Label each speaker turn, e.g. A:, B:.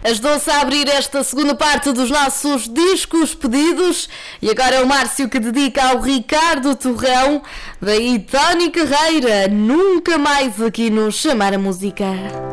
A: Ajudou-se a abrir esta segunda parte dos nossos discos pedidos. E agora é o Márcio que dedica ao Ricardo Torrão. Daí Tony Carreira, nunca mais aqui no Chamar a Música.